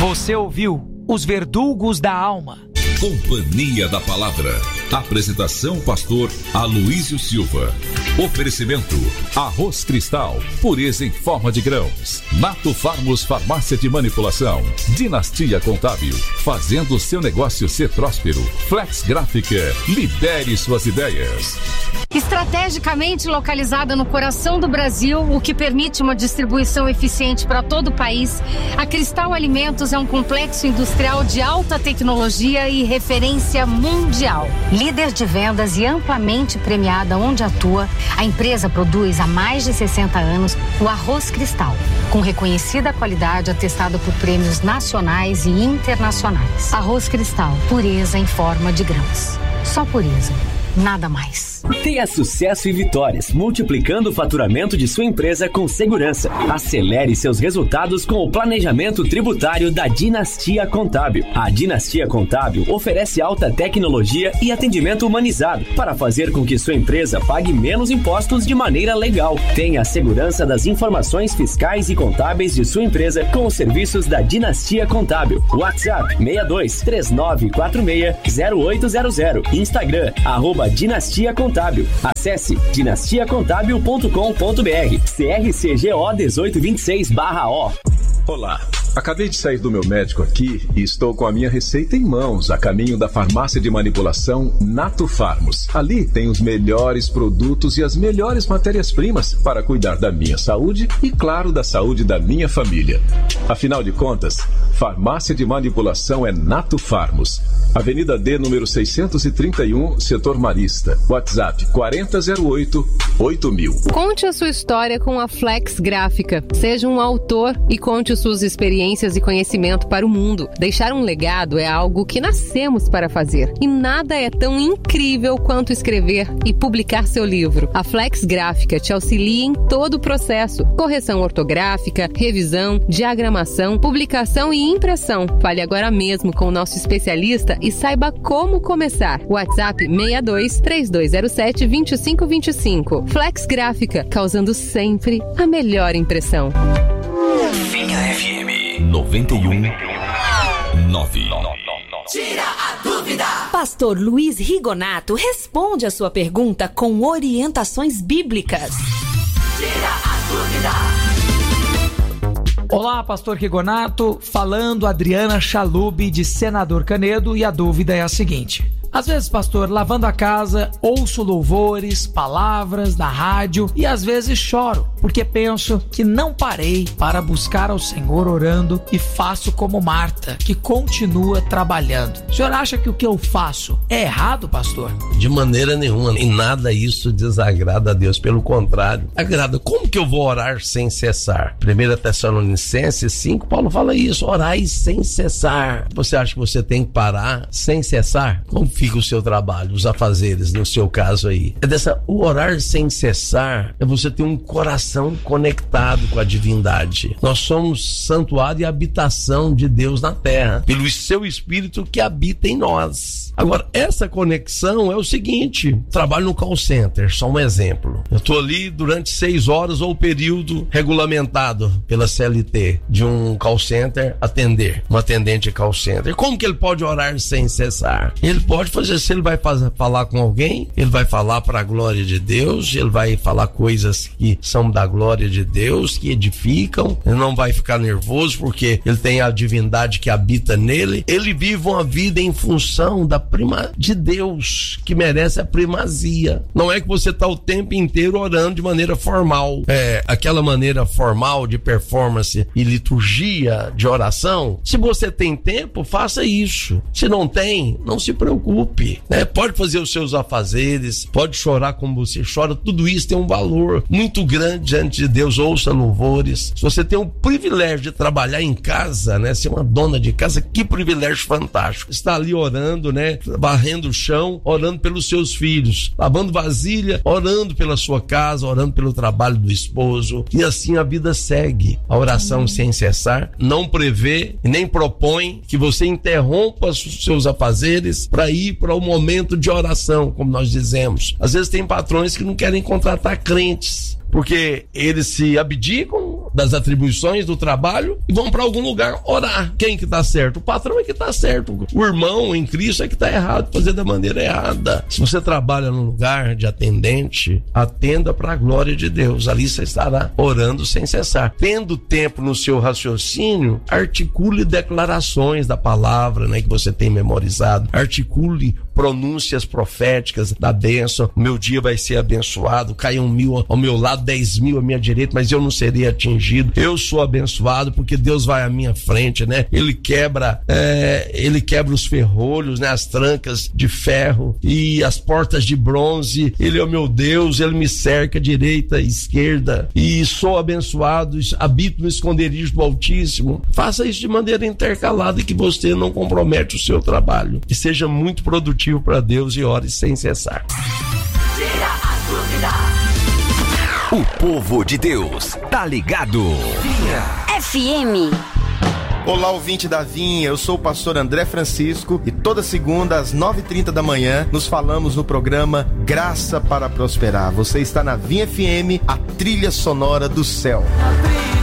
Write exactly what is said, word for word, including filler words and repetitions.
Você ouviu Os Verdugos da Alma. Companhia da Palavra. Apresentação pastor Aloísio Silva. Oferecimento Arroz Cristal, pureza em forma de grãos. Nato Farmos Farmácia de Manipulação. Dinastia Contábil, fazendo seu negócio ser próspero. Flex Gráfica, lidere suas ideias. Estrategicamente localizada no coração do Brasil, o que permite uma distribuição eficiente para todo o país, a Cristal Alimentos é um complexo industrial de alta tecnologia e referência mundial. Líder de vendas e amplamente premiada onde atua, a empresa produz há mais de sessenta anos o arroz Cristal, com reconhecida qualidade atestada por prêmios nacionais e internacionais. Arroz Cristal, pureza em forma de grãos. Só pureza, nada mais. Tenha sucesso e vitórias, multiplicando o faturamento de sua empresa com segurança. Acelere seus resultados com o planejamento tributário da Dinastia Contábil. A Dinastia Contábil oferece alta tecnologia e atendimento humanizado para fazer com que sua empresa pague menos impostos de maneira legal. Tenha a segurança das informações fiscais e contábeis de sua empresa com os serviços da Dinastia Contábil. WhatsApp seis dois três nove quatro seis zero oito zero zero. Instagram, arroba Dinastia Contábil. Acesse dinastia contábil ponto com ponto b r. C R C G O dezoito vinte e seis barra O. Olá, acabei de sair do meu médico aqui e estou com a minha receita em mãos, a caminho da farmácia de manipulação Nato Farmos. Ali tem os melhores produtos e as melhores matérias-primas para cuidar da minha saúde e, claro, da saúde da minha família. Afinal de contas, farmácia de manipulação é Nato Farmos. Avenida D, número seiscentos e trinta e um, Setor Marista. WhatsApp quatro zero oito oito mil. Conte a sua história com a Flex Gráfica. Seja um autor e conte suas experiências e conhecimento para o mundo. Deixar um legado é algo que nascemos para fazer. E nada é tão incrível quanto escrever e publicar seu livro. A Flex Gráfica te auxilia em todo o processo. Correção ortográfica, revisão, diagramação, publicação e impressão. Fale agora mesmo com o nosso especialista e saiba como começar. WhatsApp seis dois três dois zero sete dois cinco dois cinco. Flex Gráfica, causando sempre a melhor impressão. Vinha F M noventa e um nove. Tira a dúvida! Pastor Luiz Rigonato responde a sua pergunta com orientações bíblicas. Tira a dúvida! Olá, Pastor Rigonato, falando Adriana Chalub de Senador Canedo, e a dúvida é a seguinte: às vezes, pastor, lavando a casa, ouço louvores, palavras da rádio e às vezes choro, porque penso que não parei para buscar ao Senhor orando e faço como Marta, que continua trabalhando. O senhor acha que o que eu faço é errado, pastor? De maneira nenhuma, em nada isso desagrada a Deus, pelo contrário, agrada. Como que eu vou orar sem cessar? primeira Tessalonicenses cinco, Paulo fala isso, orai sem cessar. Você acha que você tem que parar sem cessar? Como fica o seu trabalho, os afazeres, no seu caso aí? É dessa, o orar sem cessar é você ter um coração conectado com a divindade. Nós somos santuário e habitação de Deus na terra, pelo seu Espírito que habita em nós. Agora, essa conexão é o seguinte: trabalho no call center, só um exemplo. Eu estou ali durante seis horas ou período regulamentado pela C L T de um call center atender, um atendente de call center. Como que ele pode orar sem cessar? Ele pode fazer, se ele vai fazer, falar com alguém, ele vai falar para a glória de Deus, ele vai falar coisas que são da glória de Deus, que edificam, ele não vai ficar nervoso porque ele tem a divindade que habita nele. Ele vive uma vida em função da prima de Deus, que merece a primazia. Não é que você está o tempo inteiro orando de maneira formal, é, aquela maneira formal de performance e liturgia de oração. Se você tem tempo, faça isso. Se não tem, não se preocupe, né? Pode fazer os seus afazeres, pode chorar como você chora, tudo isso tem um valor muito grande diante de Deus. Ouça louvores. Se você tem o privilégio de trabalhar em casa, né, ser uma dona de casa, que privilégio fantástico. Está ali orando, né, varrendo o chão, orando pelos seus filhos, lavando vasilha, orando pela sua casa, orando pelo trabalho do esposo, e assim a vida segue. A oração hum. sem cessar não prevê e nem propõe que você interrompa os seus afazeres para ir para o momento de oração, como nós dizemos. Às vezes tem patrões que não querem contratar crentes, porque eles se abdicam das atribuições do trabalho e vão para algum lugar orar. Quem que tá certo? O patrão é que tá certo. O irmão em Cristo é que tá errado, fazer da maneira errada. Se você trabalha num lugar de atendente, atenda para a glória de Deus. Ali você estará orando sem cessar. Tendo tempo no seu raciocínio, articule declarações da palavra, né, que você tem memorizado. Articule pronúncias proféticas da bênção. Meu dia vai ser abençoado, caiam mil ao meu lado, dez mil à minha direita, mas eu não serei atingido. Eu sou abençoado porque Deus vai à minha frente, né? Ele quebra, é, ele quebra os ferrolhos, né? As trancas de ferro e as portas de bronze. Ele é o meu Deus, ele me cerca direita e esquerda e sou abençoado, habito no esconderijo do Altíssimo. Faça isso de maneira intercalada e que você não compromete o seu trabalho. E seja muito produtivo para Deus e ore sem cessar. Tira a dúvida. O povo de Deus tá ligado. Vinha F M. Olá, ouvinte da Vinha, eu sou o pastor André Francisco e toda segunda às nove e trinta da manhã nos falamos no programa Graça para Prosperar. Você está na Vinha F M, a trilha sonora do céu.